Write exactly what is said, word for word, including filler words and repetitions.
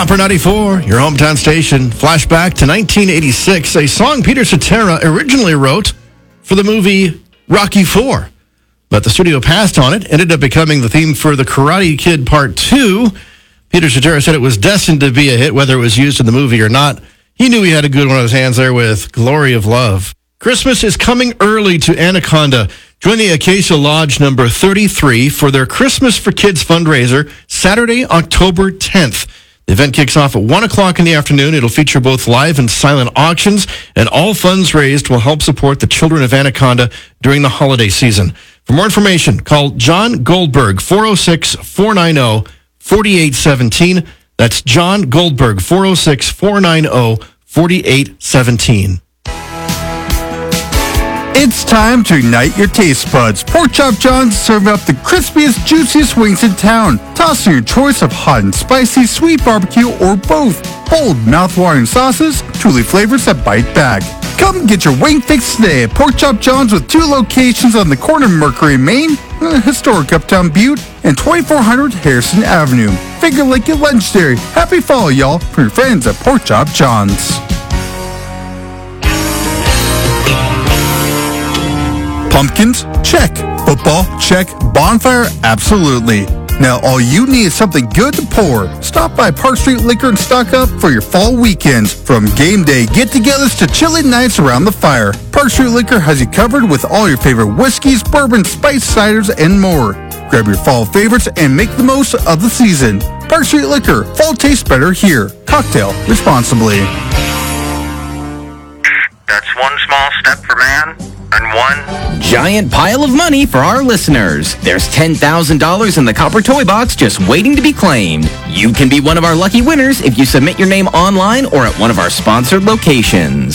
Copper ninety-four, your hometown station. Flashback to nineteen eighty-six, a song Peter Cetera originally wrote for the movie Rocky four. But the studio passed on it, ended up becoming the theme for The Karate Kid Part two. Peter Cetera said it was destined to be a hit, whether it was used in the movie or not. He knew he had a good one on his hands there with Glory of Love. Christmas is coming early to Anaconda. Join the Acacia Lodge number thirty-three for their Christmas for Kids fundraiser, Saturday, October tenth. The event kicks off at one o'clock in the afternoon. It'll feature both live and silent auctions, and all funds raised will help support the children of Anaconda during the holiday season. For more information, call John Goldberg, four oh six, four nine oh, four eight one seven. That's John Goldberg, four oh six, four nine oh, four eight one seven. It's time to ignite your taste buds. Pork Chop John's serve up the crispiest, juiciest wings in town. Toss in your choice of hot and spicy, sweet barbecue, or both. Bold, mouth-watering sauces, truly flavors that bite back. Come get your wing fix today at Pork Chop John's with two locations on the corner of Mercury, Maine, historic Uptown Butte, and twenty-four hundred Harrison Avenue. Figure like your legendary. Happy fall, y'all, from your friends at Pork Chop John's. Pumpkins? Check. Football? Check. Bonfire? Absolutely. Now all you need is something good to pour. Stop by Park Street Liquor and stock up for your fall weekends. From game day get-togethers to chilly nights around the fire, Park Street Liquor has you covered with all your favorite whiskeys, bourbon, spice ciders, and more. Grab your fall favorites and make the most of the season. Park Street Liquor. Fall tastes better here. Cocktail responsibly. That's one small step for man, and one giant pile of money for our listeners. There's ten thousand dollars in the Copper Toy Box just waiting to be claimed. You can be one of our lucky winners if you submit your name online or at one of our sponsored locations.